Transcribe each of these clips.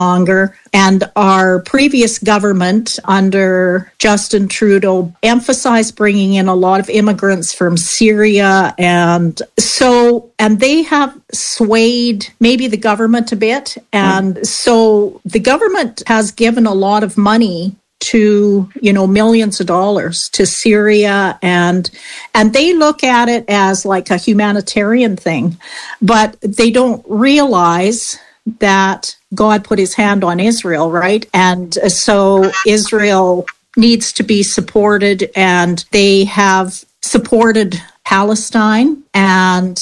longer. And our previous government under Justin Trudeau emphasized bringing in a lot of immigrants from Syria. And they have swayed maybe the government a bit. And so the government has given a lot of money to, millions of dollars to Syria, and they look at it as like a humanitarian thing, but they don't realize that God put his hand on Israel, right? And so Israel needs to be supported, and they have supported Palestine. And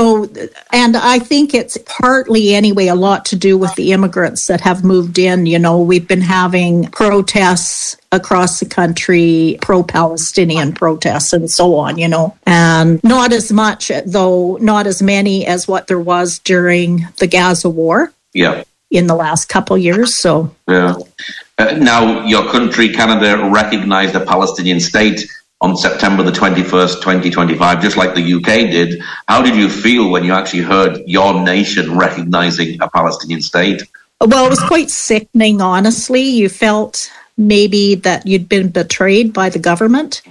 I think it's partly anyway a lot to do with the immigrants that have moved in. We've been having protests across the country, pro-Palestinian protests and so on, and not as many as what there was during the Gaza war. Yeah. In the last couple of years. So yeah. Now, your country, Canada, recognized a Palestinian state on September the 21st, 2025, just like the UK did. How did you feel when you actually heard your nation recognizing a Palestinian state? Well, it was quite sickening, honestly. You felt maybe that you'd been betrayed by the government.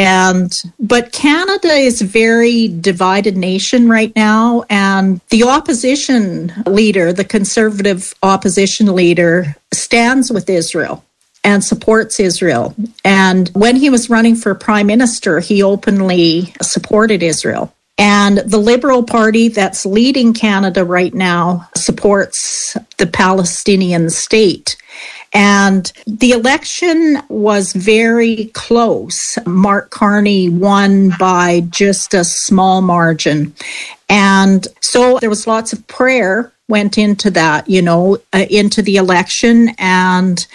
But Canada is a very divided nation right now, and the opposition leader, the conservative opposition leader, stands with Israel and supports Israel. And when he was running for prime minister, he openly supported Israel. And the Liberal Party that's leading Canada right now supports the Palestinian state. And the election was very close. Mark Carney won by just a small margin. And so there was lots of prayer went into that, into the election. And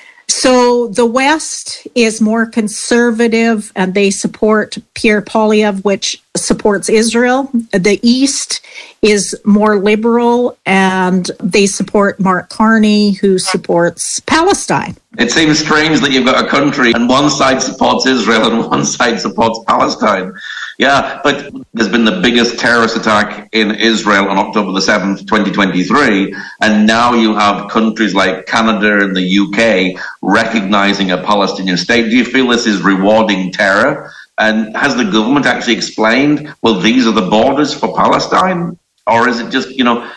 so the West is more conservative, and they support Pierre Poilievre, which supports Israel. The East is more liberal, and they support Mark Carney, who supports Palestine. It seems strange that you've got a country and one side supports Israel and one side supports Palestine. Yeah, but there's been the biggest terrorist attack in Israel on October the 7th, 2023, and now you have countries like Canada and the UK recognizing a Palestinian state. Do you feel this is rewarding terror? And has the government actually explained, well, these are the borders for Palestine? Or is it just,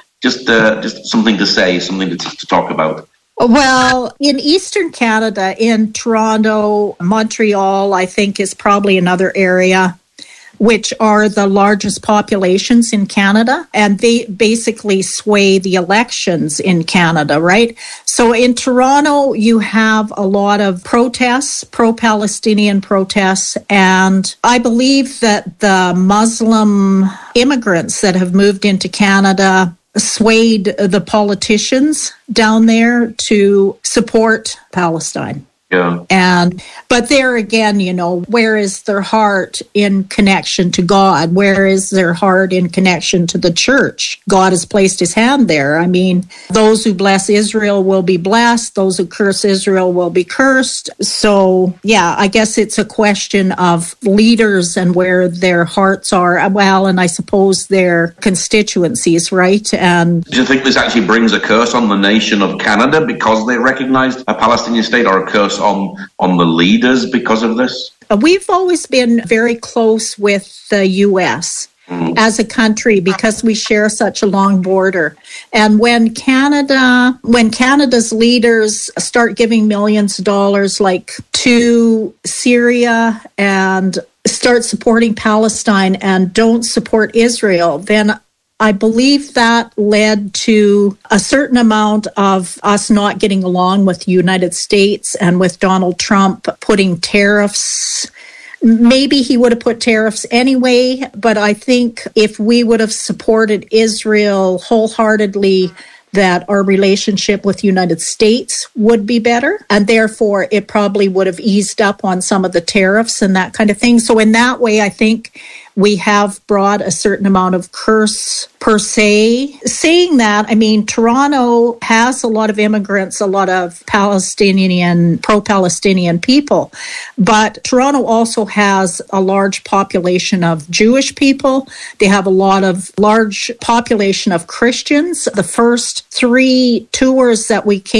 just something to say, something to talk about? Well, in Eastern Canada, in Toronto, Montreal, I think is probably another area, which are the largest populations in Canada, and they basically sway the elections in Canada, right? So in Toronto, you have a lot of protests, pro-Palestinian protests, and I believe that the Muslim immigrants that have moved into Canada swayed the politicians down there to support Palestine. Yeah. But there again, where is their heart in connection to God? Where is their heart in connection to the church? God has placed his hand there. I mean, those who bless Israel will be blessed. Those who curse Israel will be cursed. So, yeah, I guess it's a question of leaders and where their hearts are. Well, and I suppose their constituencies, right? And do you think this actually brings a curse on the nation of Canada because they recognized a Palestinian state, or a curse on the leaders because of this? We've always been very close with the U.S. as a country because we share such a long border. And when Canada's leaders start giving millions of dollars like to Syria and start supporting Palestine and don't support Israel, then I believe that led to a certain amount of us not getting along with the United States, and with Donald Trump putting tariffs. Maybe he would have put tariffs anyway, but I think if we would have supported Israel wholeheartedly, that our relationship with the United States would be better, and therefore it probably would have eased up on some of the tariffs and that kind of thing. So in that way, I think we have brought a certain amount of curse per se. Saying that, I mean, Toronto has a lot of immigrants, a lot of pro-Palestinian people, but Toronto also has a large population of Jewish people. They have a large population of Christians. The first 3 tours that we came